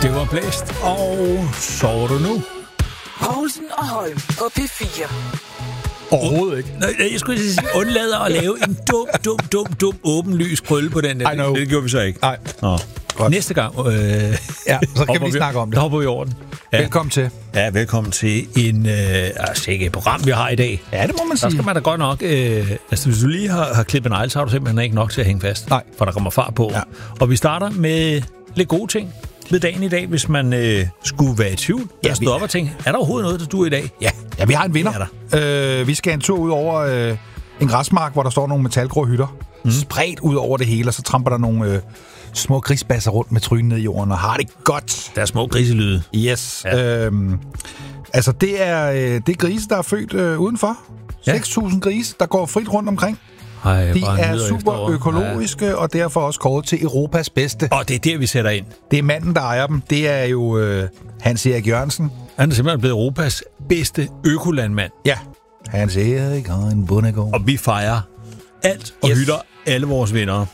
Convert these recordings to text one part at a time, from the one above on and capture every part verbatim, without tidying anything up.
Det var blæst, og sover du nu? Poulsen og Holm på P fire. Overhovedet ikke. Nej, jeg skulle sige, undlader at lave en dum, dum, dum, dum, åbenlys krølle på den der. Det gjorde vi så ikke. Nej. Nå. Godt. Næste gang, øh, ja, så kan vi lige snakke om det. Der hopper vi over den. Ja. Velkommen til. Ja, velkommen til en, øh, altså ikke et program, vi har i dag. Ja, det må man sige. Der skal man da godt nok, øh, altså hvis du lige har, har klippet negl, så har du simpelthen ikke nok til at hænge fast. Nej. For der kommer fart på. Ja. Og vi starter med lidt gode ting ved dagen i dag, hvis man øh, skulle være i tvivl. Jeg ja, stod op og tænkte, er der overhovedet noget, der duer i dag? Ja, ja vi har en vinder. Øh, vi skal en tur ud over øh, en græsmark, hvor der står nogle metalgrå hytter. Mm. Spredt ud over det hele, og så tramper der nogle øh, små grisbasser rundt med trynen ned i jorden, og har det godt. Der er små griselyde. Yes. Ja. Øhm, altså, det er, øh, det er grise, der er født øh, udenfor. Ja. seks tusind grise, der går frit rundt omkring. Ej, de er super økologiske, ja. Og derfor også kåret til Europas bedste. Og det er der, vi sætter ind. Det er manden, der ejer dem. Det er jo øh, Hans Erik Jørgensen. Han er simpelthen blevet Europas bedste økolandmand. Ja. Hans Erik og en bondegård. Og vi fejrer alt og yes. hylder alle vores venner.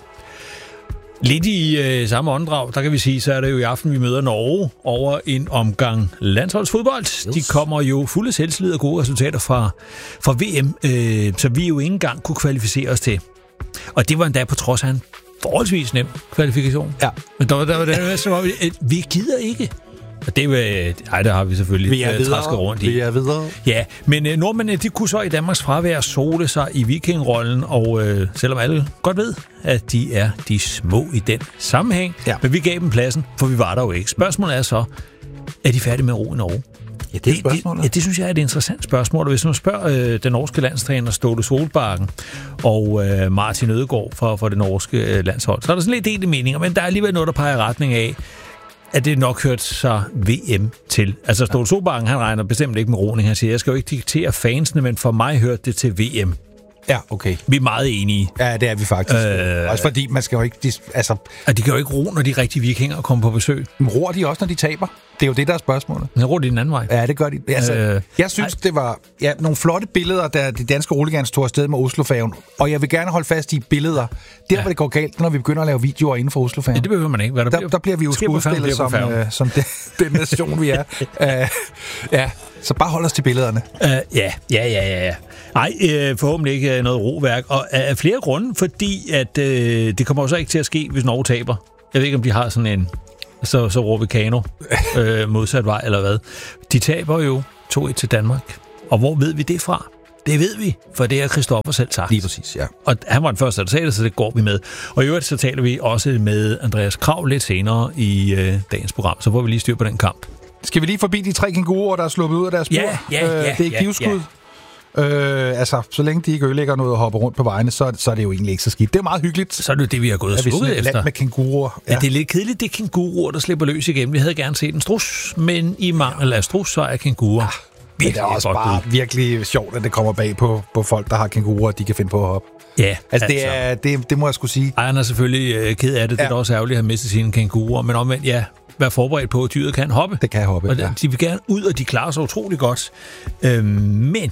Lidt i øh, samme åndedrag, der kan vi sige, så er det jo i aften, vi møder Norge over en omgang landsholdsfodbold. Yes. De kommer jo fulde selvtillid og gode resultater fra, fra V M, øh, så vi jo ikke engang kunne kvalificere os til. Og det var endda på trods af en forholdsvis nem kvalifikation. Ja. Men der var, der var det, som om, at vi gider ikke. Og det, øh, ej, der har vi selvfølgelig vi er videre, trasket rundt i. Vi er videre. Ja, men øh, nordmændene, de kunne så i Danmarks fravær sole sig i vikingrollen, og øh, selvom alle godt ved, at de er de små i den sammenhæng, ja. Men vi gav dem pladsen, for vi var der jo ikke. Spørgsmålet er så, er de færdige med ro i Norge? Ja, det er spørgsmålet. Det, det, ja, det synes jeg er et interessant spørgsmål, og hvis man spørger øh, den norske landstræner Ståle Solbakken og øh, Martin Ødegaard for, for det norske øh, landshold, så er der sådan lidt delte meninger, men der er alligevel noget, der peger i retning af, at det nok hørt sig V M til. Altså Ståle Solbakken, han regner bestemt ikke med roning. Han siger, jeg skal jo ikke diktere fansene, men for mig hørte det til V M. Ja, okay. Vi er meget enige. Ja, det er vi faktisk. Øh, også fordi man skal jo ikke... De, altså, at de kan jo ikke ro, når de rigtige vikinger kommer på besøg. Men roer de også, når de taber? Det er jo det, der er spørgsmålet. Men roer de den anden vej? Ja, det gør de. Altså, øh, jeg synes, ej. det var ja, nogle flotte billeder, da de danske roligans tog afsted med Oslofærgen. Og jeg vil gerne holde fast i billeder. Der, ja. hvor det går galt, når vi begynder at lave videoer inden for Oslofærgen. Ja, det behøver man ikke. Hvad der, der, bliver, der bliver vi jo skuespillet som, øh, som den, den nation, vi er. uh, ja, så bare hold os til billederne. Uh, ja, ja, ja, ja, ja. Nej, øh, forhåbentlig ikke noget roværk. Og af flere grunde, fordi at øh, det kommer også ikke til at ske, hvis Norge taber. Jeg ved ikke, om de har sådan en... Så, så råber Kano øh, modsat vej, eller hvad. De taber jo to et til Danmark. Og hvor ved vi det fra? Det ved vi, for det har Christoffer selv sagt. Lige præcis, ja. Og han var den første, der sagde det, så det går vi med. Og i øvrigt, så taler vi også med Andreas Krav lidt senere i øh, dagens program. Så får vi lige styr på den kamp. Skal vi lige forbi de tre kænguruer, der er sluppet ud af deres spor? Ja, ja, ja. Øh, det er ja, givskud. Ja. Øh, altså, så længe de ikke ødelægger noget og hopper rundt på vejene, så, så er det jo egentlig ikke så skidt. Det er meget hyggeligt. Så er det jo det, vi har gået og slået efter. Land med kænguruer. Ja. Ja, det er lidt kedeligt, det er kænguruer, der slipper løs igen. Vi havde gerne set en strus, men i mangel af strus, så er kænguruer. Ja, det er også bare ud. virkelig sjovt, at det kommer bag på, på folk, der har kænguruer, de kan finde på at hoppe. Ja, altså, altså. Det, er, det, det må jeg skulle sige. Ej, han er selvfølgelig øh, ked af det. Ja. Det er også ærgerligt at have mistet sine kænguruer, men omvendt, ja, vær forberedt på, at dyret kan hoppe. Det kan hoppe, og ja. De vil gerne ud, og de klarer sig utrolig godt. Øh, men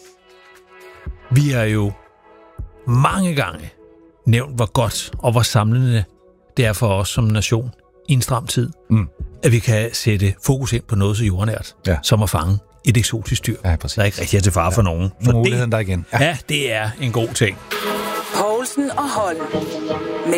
vi har jo mange gange nævnt, hvor godt og hvor samlende det er for os som nation i en stram tid, mm. at vi kan sætte fokus ind på noget så jordnært, ja. som at fange et eksotisk dyr, ja, præcis. der ikke rigtig er til fare ja. for nogen. For muligheden der igen. Ja. ja, det er en god ting. Poulsen og Holm.